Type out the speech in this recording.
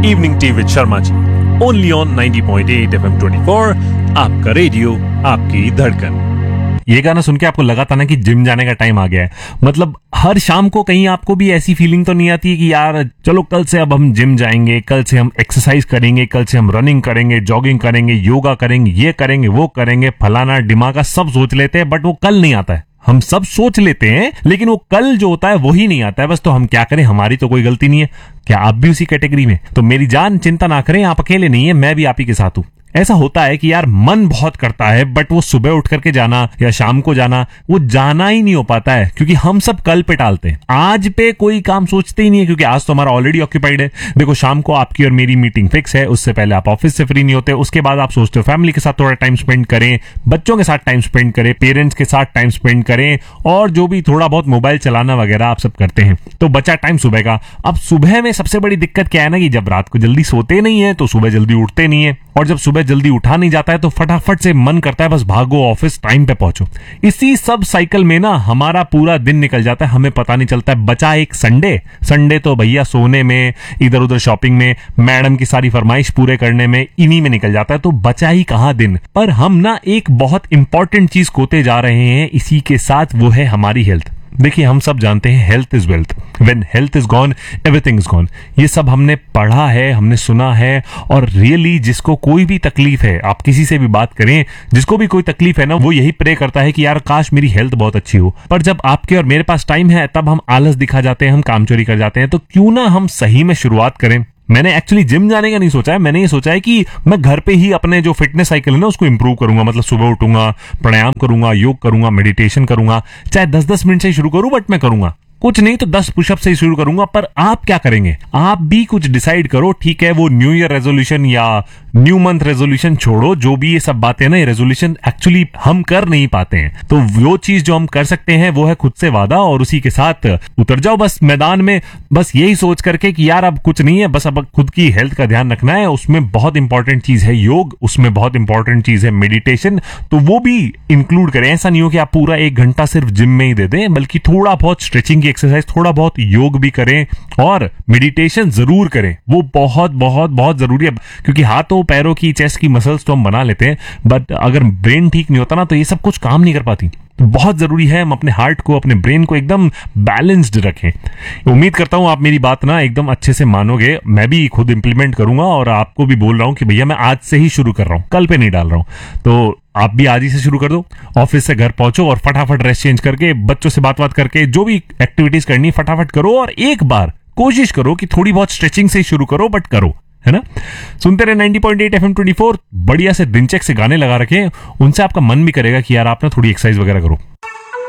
Evening tea with Sharma ji, only on 90.8 FM 24, आपका radio, आपकी धड़कन। ये गाना सुन के आपको लगा था ना कि जिम जाने का टाइम आ गया है? मतलब हर शाम को कहीं आपको भी ऐसी फीलिंग तो नहीं आती है कि यार चलो कल से अब हम जिम जाएंगे, कल से हम एक्सरसाइज करेंगे, कल से हम रनिंग करेंगे, जॉगिंग करेंगे, योगा करेंगे, ये करेंगे, वो करेंगे, फलाना डिमाका सब सोच लेते हैं, बट वो कल नहीं आता है। हम सब सोच लेते हैं लेकिन वो कल जो होता है वही नहीं आता है। बस तो हम क्या करें, हमारी तो कोई गलती नहीं है। क्या आप भी उसी कैटेगरी में? तो मेरी जान चिंता ना करें, आप अकेले नहीं है, मैं भी आप ही के साथ हूं। ऐसा होता है कि यार मन बहुत करता है बट वो सुबह उठ करके जाना या शाम को जाना, वो जाना ही नहीं हो पाता है क्योंकि हम सब कल पे टालते हैं। आज पे कोई काम सोचते ही नहीं है क्योंकि आज तो हमारा ऑलरेडी ऑक्यूपाइड है। देखो शाम को आपकी और मेरी मीटिंग फिक्स है, उससे पहले आप ऑफिस से फ्री नहीं होते, उसके बाद आप सोचते हो फैमिली के साथ थोड़ा टाइम स्पेंड करें, बच्चों के साथ टाइम स्पेंड करें, पेरेंट्स के साथ टाइम स्पेंड करें और जो भी थोड़ा बहुत मोबाइल चलाना वगैरह आप सब करते हैं। तो बचा टाइम सुबह का। अब सुबह में सबसे बड़ी दिक्कत क्या है ना कि जब रात को जल्दी सोते नहीं है तो सुबह जल्दी उठते नहीं है, और जब सुबह जल्दी उठा नहीं जाता है तो फटाफट से मन करता है बस भागो ऑफिस, टाइम पे पहुंचो। इसी सब साइकिल में ना हमारा पूरा दिन निकल जाता है, हमें पता नहीं चलता है। बचा एक संडे। संडे तो भैया सोने में, इधर उधर शॉपिंग में, मैडम की सारी फरमाइश पूरे करने में, इन्हीं में निकल जाता है। तो बचा ही कहां दिन। पर हम ना एक बहुत इंपॉर्टेंट चीज खोते जा रहे हैं इसी के साथ, वो है हमारी हेल्थ। देखिए हम सब जानते हैं health is wealth, when health is gone everything is gone. ये सब हमने पढ़ा है, हमने सुना है, और रियली जिसको कोई भी तकलीफ है, आप किसी से भी बात करें, जिसको भी कोई तकलीफ है ना, वो यही प्रे करता है कि यार काश मेरी हेल्थ बहुत अच्छी हो। पर जब आपके और मेरे पास टाइम है तब हम आलस दिखा जाते हैं, हम काम चोरी कर जाते हैं। तो क्यों ना हम सही में शुरुआत करें। मैंने एक्चुअली जिम जाने का नहीं सोचा है, मैंने ये सोचा है कि मैं घर पे ही अपने जो फिटनेस साइकिल है ना उसको इंप्रूव करूंगा। मतलब सुबह उठूंगा, प्राणायाम करूंगा, योग करूंगा, मेडिटेशन करूंगा, चाहे 10-10 मिनट से ही शुरू करूं, बट मैं करूंगा। कुछ नहीं तो 10 पुशअप से ही शुरू करूंगा। पर आप क्या करेंगे? आप भी कुछ डिसाइड करो। ठीक है, वो न्यू ईयर रेजोल्यूशन या न्यू मंथ रेजोल्यूशन छोड़ो, जो भी ये सब बातें ना, ये रेजोल्यूशन एक्चुअली हम कर नहीं पाते हैं। तो वो चीज जो हम कर सकते हैं वो है खुद से वादा, और उसी के साथ उतर जाओ बस मैदान में, बस यही सोच करके कि यार अब कुछ नहीं है, बस अब खुद की हेल्थ का ध्यान रखना है। उसमें बहुत इंपॉर्टेंट चीज है योग, उसमें बहुत इंपॉर्टेंट चीज है मेडिटेशन, तो वो भी इंक्लूड करें। ऐसा नहीं हो कि आप पूरा 1 घंटा सिर्फ जिम में ही दे दें, बल्कि थोड़ा बहुत स्ट्रेचिंग की एक्सरसाइज, थोड़ा बहुत योग भी करें और मेडिटेशन जरूर करें। वो बहुत बहुत बहुत जरूरी है क्योंकि हाथों पैरों की, चेस्ट की मसल्स तो हम बना लेते हैं, बट अगर ब्रेन ठीक नहीं होता ना तो ये सब कुछ काम नहीं कर पाती। तो बहुत जरूरी है हम अपने हार्ट को, अपने ब्रेन को एकदम बैलेंस्ड रखें। उम्मीद करता हूं आप मेरी बात ना एकदम अच्छे से मानोगे। मैं भी खुद इंप्लीमेंट करूंगा और आपको भी बोल रहा हूं कि भैया मैं आज से ही शुरू कर रहा हूं, कल पे नहीं डाल रहा हूं। तो आप भी आज ही से शुरू कर दो। ऑफिस से घर पहुंचो और फटाफट ड्रेस चेंज करके, बच्चों से बात करके, जो भी एक्टिविटीज करनी फटाफट करो, और एक बार कोशिश करो कि थोड़ी बहुत स्ट्रेचिंग से शुरू करो, बट करो, है ना। सुनते रहे 90.8 FM 24। बढ़िया से दिनचक से गाने लगा रखे, उनसे आपका मन भी करेगा कि यार आप ना थोड़ी एक्सरसाइज वगैरह करो।